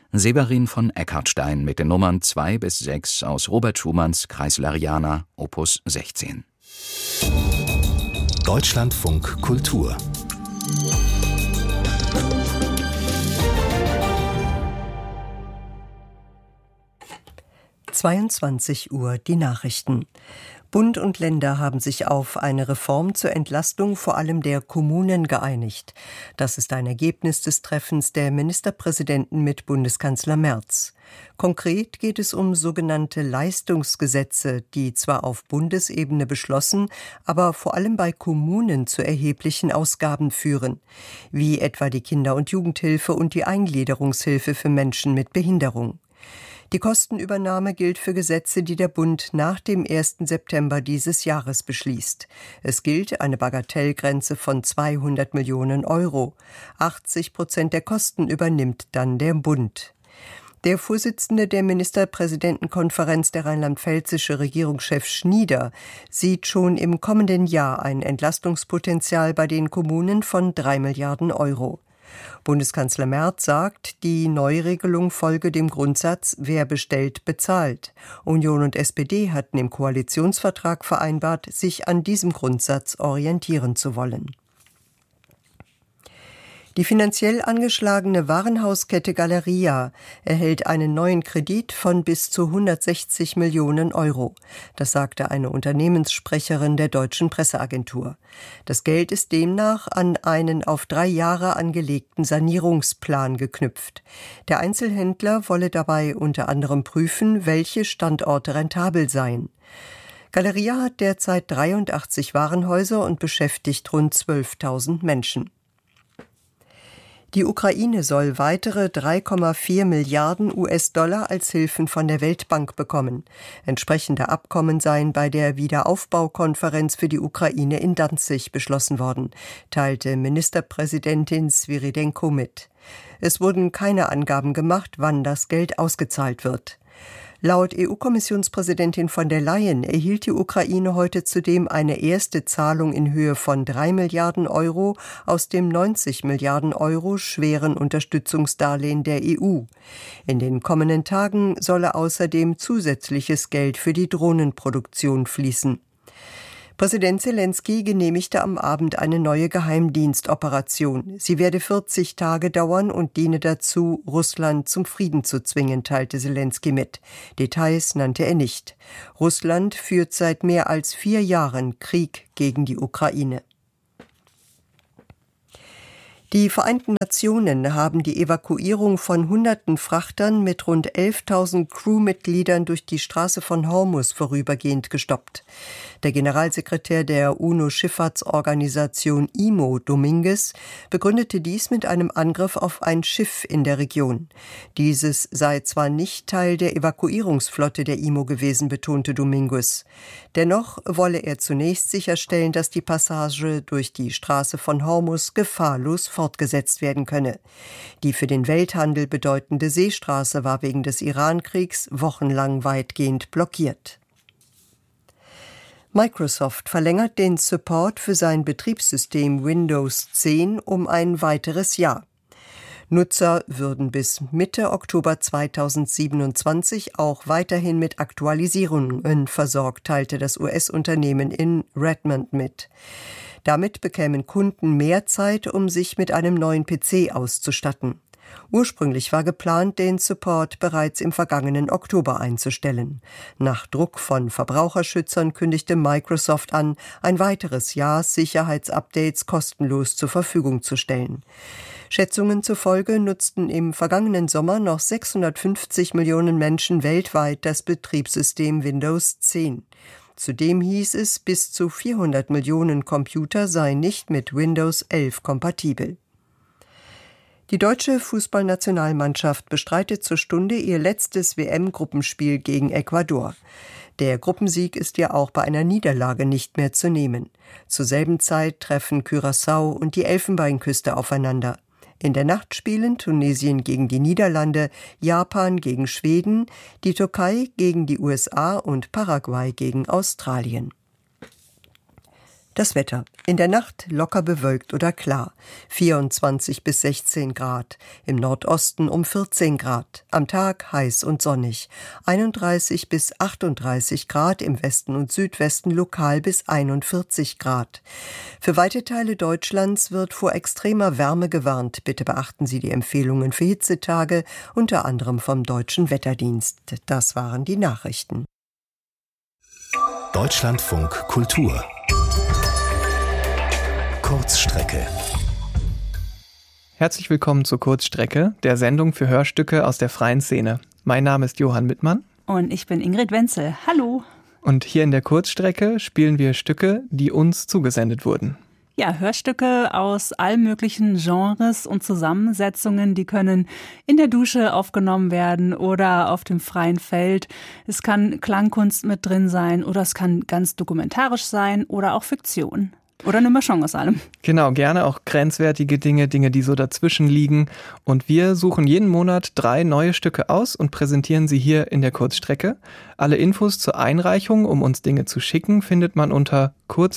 Severin von Eckartstein mit den Nummern 2 bis 6 aus Robert Schumanns Kreisleriana, Opus 16. Deutschlandfunk Kultur 22 Uhr die Nachrichten. Bund und Länder haben sich auf eine Reform zur Entlastung vor allem der Kommunen geeinigt. Das ist ein Ergebnis des Treffens der Ministerpräsidenten mit Bundeskanzler Merz. Konkret geht es um sogenannte Leistungsgesetze, die zwar auf Bundesebene beschlossen, aber vor allem bei Kommunen zu erheblichen Ausgaben führen, wie etwa die Kinder- und Jugendhilfe und die Eingliederungshilfe für Menschen mit Behinderung. Die Kostenübernahme gilt für Gesetze, die der Bund nach dem 1. September dieses Jahres beschließt. Es gilt eine Bagatellgrenze von 200 Millionen Euro. 80% der Kosten übernimmt dann der Bund. Der Vorsitzende der Ministerpräsidentenkonferenz, der rheinland-pfälzische Regierungschef Schnieder, sieht schon im kommenden Jahr ein Entlastungspotenzial bei den Kommunen von 3 Milliarden Euro. Bundeskanzler Merz sagt, die Neuregelung folge dem Grundsatz, wer bestellt, bezahlt. Union und SPD hatten im Koalitionsvertrag vereinbart, sich an diesem Grundsatz orientieren zu wollen. Die finanziell angeschlagene Warenhauskette Galeria erhält einen neuen Kredit von bis zu 160 Millionen Euro. Das sagte eine Unternehmenssprecherin der Deutschen Presseagentur. Das Geld ist demnach an einen auf 3 Jahre angelegten Sanierungsplan geknüpft. Der Einzelhändler wolle dabei unter anderem prüfen, welche Standorte rentabel seien. Galeria hat derzeit 83 Warenhäuser und beschäftigt rund 12.000 Menschen. Die Ukraine soll weitere 3,4 Milliarden US-Dollar als Hilfen von der Weltbank bekommen. Entsprechende Abkommen seien bei der Wiederaufbaukonferenz für die Ukraine in Danzig beschlossen worden, teilte Ministerpräsidentin Svyrydenko mit. Es wurden keine Angaben gemacht, wann das Geld ausgezahlt wird. Laut EU-Kommissionspräsidentin von der Leyen erhielt die Ukraine heute zudem eine erste Zahlung in Höhe von 3 Milliarden Euro aus dem 90 Milliarden Euro schweren Unterstützungsdarlehen der EU. In den kommenden Tagen solle außerdem zusätzliches Geld für die Drohnenproduktion fließen. Präsident Zelensky genehmigte am Abend eine neue Geheimdienstoperation. Sie werde 40 Tage dauern und diene dazu, Russland zum Frieden zu zwingen, teilte Zelensky mit. Details nannte er nicht. Russland führt seit mehr als 4 Jahren Krieg gegen die Ukraine. Die Vereinten Nationen haben die Evakuierung von hunderten Frachtern mit rund 11.000 Crewmitgliedern durch die Straße von Hormuz vorübergehend gestoppt. Der Generalsekretär der UNO-Schifffahrtsorganisation IMO, Dominguez, begründete dies mit einem Angriff auf ein Schiff in der Region. Dieses sei zwar nicht Teil der Evakuierungsflotte der IMO gewesen, betonte Dominguez. Dennoch wolle er zunächst sicherstellen, dass die Passage durch die Straße von Hormuz gefahrlos fortgesetzt werden könne. Die für den Welthandel bedeutende Seestraße war wegen des Iran-Kriegs wochenlang weitgehend blockiert. Microsoft verlängert den Support für sein Betriebssystem Windows 10 um ein weiteres Jahr. Nutzer würden bis Mitte Oktober 2027 auch weiterhin mit Aktualisierungen versorgt, teilte das US-Unternehmen in Redmond mit. Damit bekämen Kunden mehr Zeit, um sich mit einem neuen PC auszustatten. Ursprünglich war geplant, den Support bereits im vergangenen Oktober einzustellen. Nach Druck von Verbraucherschützern kündigte Microsoft an, ein weiteres Jahr Sicherheitsupdates kostenlos zur Verfügung zu stellen. Schätzungen zufolge nutzten im vergangenen Sommer noch 650 Millionen Menschen weltweit das Betriebssystem Windows 10. Zudem hieß es, bis zu 400 Millionen Computer seien nicht mit Windows 11 kompatibel. Die deutsche Fußballnationalmannschaft bestreitet zur Stunde ihr letztes WM-Gruppenspiel gegen Ecuador. Der Gruppensieg ist ja auch bei einer Niederlage nicht mehr zu nehmen. Zur selben Zeit treffen Curaçao und die Elfenbeinküste aufeinander. In der Nacht spielen Tunesien gegen die Niederlande, Japan gegen Schweden, die Türkei gegen die USA und Paraguay gegen Australien. Das Wetter. In der Nacht locker bewölkt oder klar. 24 bis 16 Grad. Im Nordosten um 14 Grad. Am Tag heiß und sonnig. 31 bis 38 Grad, im Westen und Südwesten lokal bis 41 Grad. Für weite Teile Deutschlands wird vor extremer Wärme gewarnt. Bitte beachten Sie die Empfehlungen für Hitzetage, unter anderem vom Deutschen Wetterdienst. Das waren die Nachrichten. Deutschlandfunk Kultur Kurzstrecke. Herzlich willkommen zur Kurzstrecke, der Sendung für Hörstücke aus der freien Szene. Mein Name ist Johann Mittmann. Und ich bin Ingrid Wenzel. Hallo. Und hier in der Kurzstrecke spielen wir Stücke, die uns zugesendet wurden. Ja, Hörstücke aus allen möglichen Genres und Zusammensetzungen, die können in der Dusche aufgenommen werden oder auf dem freien Feld. Es kann Klangkunst mit drin sein oder es kann ganz dokumentarisch sein oder auch Fiktion. Oder eine Mischung aus allem. Genau, gerne auch grenzwertige Dinge, die so dazwischen liegen. Und wir suchen jeden Monat 3 neue Stücke aus und präsentieren sie hier in der Kurzstrecke. Alle Infos zur Einreichung, um uns Dinge zu schicken, findet man unter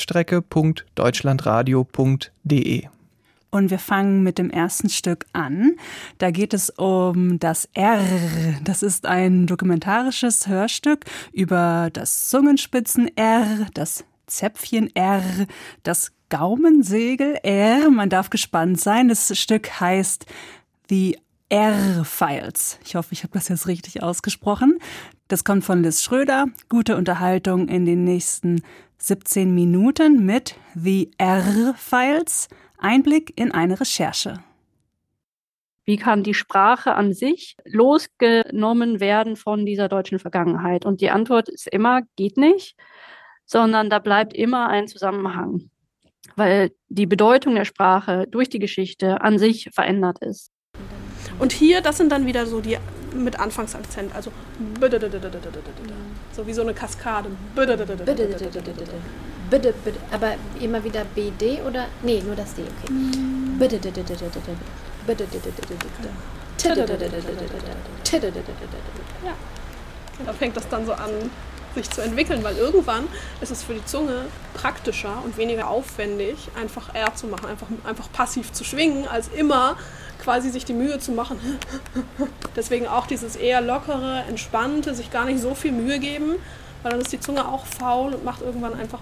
kurzstrecke.deutschlandradio.de. Und wir fangen mit dem ersten Stück an. Da geht es um das R. Das ist ein dokumentarisches Hörstück über das Zungenspitzen-R, das Zäpfchen-R, das Gaumensegel-R. Man darf gespannt sein. Das Stück heißt The R-Files. Ich hoffe, ich habe das jetzt richtig ausgesprochen. Das kommt von Liz Schröder. Gute Unterhaltung in den nächsten 17 Minuten mit The R-Files. Einblick in eine Recherche. Wie kann die Sprache an sich losgenommen werden von dieser deutschen Vergangenheit? Und die Antwort ist immer, geht nicht, sondern da bleibt immer ein Zusammenhang, weil die Bedeutung der Sprache durch die Geschichte an sich verändert ist. Und hier, das sind dann wieder so die mit Anfangsakzent, also so wie so eine Kaskade. Aber immer wieder BD oder? Nee, nur das D, okay. Ja, da fängt das dann so an, sich zu entwickeln, weil irgendwann ist es für die Zunge praktischer und weniger aufwendig, einfach R zu machen, einfach passiv zu schwingen, als immer quasi sich die Mühe zu machen. Deswegen auch dieses eher lockere, entspannte, sich gar nicht so viel Mühe geben, weil dann ist die Zunge auch faul und macht irgendwann einfach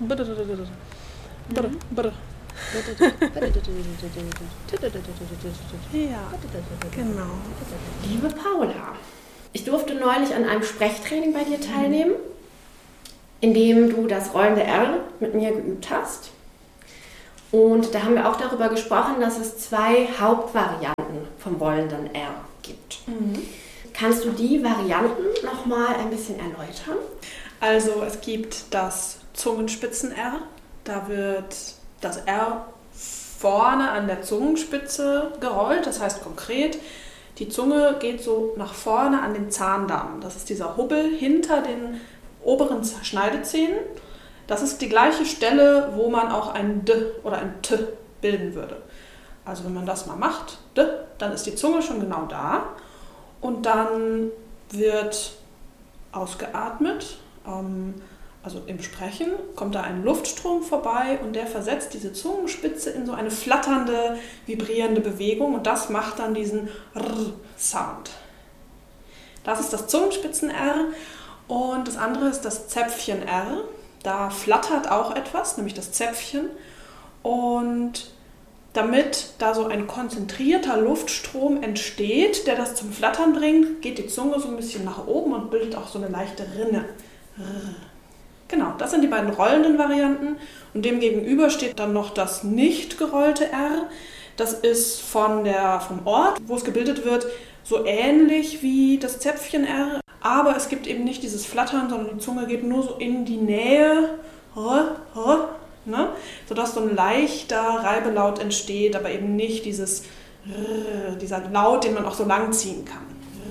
Ja, genau. Liebe Paula, ich durfte neulich an einem Sprechtraining bei dir teilnehmen, in dem du das rollende R mit mir geübt hast. Und da haben wir auch darüber gesprochen, dass es 2 Hauptvarianten vom rollenden R gibt. Kannst du die Varianten nochmal ein bisschen erläutern? Also es gibt das Zungenspitzen-R, da wird das R vorne an der Zungenspitze gerollt, das heißt konkret, die Zunge geht so nach vorne an den Zahndarm. Das ist dieser Hubbel hinter den oberen Schneidezähnen. Das ist die gleiche Stelle, wo man auch ein D oder ein T bilden würde. Also wenn man das mal macht, D, dann ist die Zunge schon genau da. Und dann wird ausgeatmet. Also im Sprechen kommt da ein Luftstrom vorbei und der versetzt diese Zungenspitze in so eine flatternde, vibrierende Bewegung und das macht dann diesen R-Sound. Das ist das Zungenspitzen-R und das andere ist das Zäpfchen-R. Da flattert auch etwas, nämlich das Zäpfchen und damit da so ein konzentrierter Luftstrom entsteht, der das zum Flattern bringt, geht die Zunge so ein bisschen nach oben und bildet auch so eine leichte Rinne. Genau, das sind die beiden rollenden Varianten und dem gegenüber steht dann noch das nicht gerollte R. Das ist vom Ort, wo es gebildet wird, so ähnlich wie das Zäpfchen-R, aber es gibt eben nicht dieses Flattern, sondern die Zunge geht nur so in die Nähe, ne? Sodass so ein leichter Reibelaut entsteht, aber eben nicht dieser Laut, den man auch so lang ziehen kann.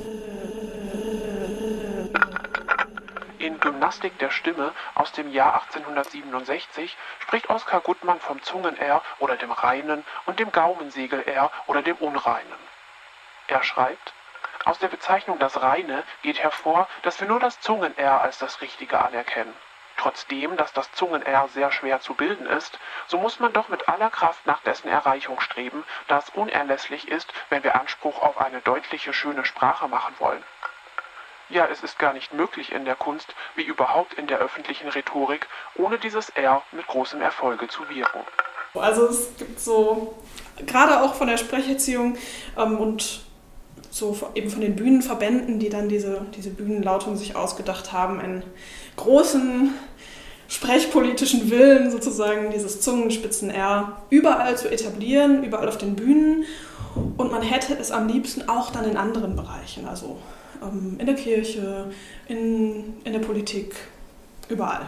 In Gymnastik der Stimme aus dem Jahr 1867 spricht Oskar Gutmann vom Zungen-R oder dem reinen und dem Gaumensegel-R oder dem unreinen. Er schreibt: Aus der Bezeichnung das Reine geht hervor, dass wir nur das Zungen-R als das Richtige anerkennen. Trotzdem, dass das Zungen-R sehr schwer zu bilden ist, so muss man doch mit aller Kraft nach dessen Erreichung streben, da es unerlässlich ist, wenn wir Anspruch auf eine deutliche, schöne Sprache machen wollen. Ja, es ist gar nicht möglich in der Kunst, wie überhaupt in der öffentlichen Rhetorik, ohne dieses R mit großem Erfolge zu wirken. Also es gibt so, gerade auch von der Sprecherziehung und so eben von den Bühnenverbänden, die dann diese Bühnenlautung sich ausgedacht haben, einen großen sprechpolitischen Willen, sozusagen dieses Zungenspitzen-R überall zu etablieren, überall auf den Bühnen. Und man hätte es am liebsten auch dann in anderen Bereichen, also in der Kirche, in der Politik, überall.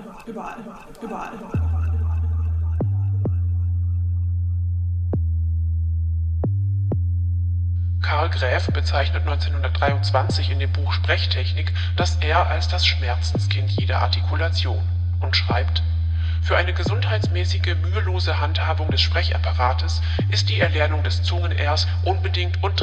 Karl Graeff bezeichnet 1923 in dem Buch Sprechtechnik das R als das Schmerzenskind jeder Artikulation und schreibt: Für eine gesundheitsmäßige, mühelose Handhabung des Sprechapparates ist die Erlernung des Zungen-Rs unbedingt und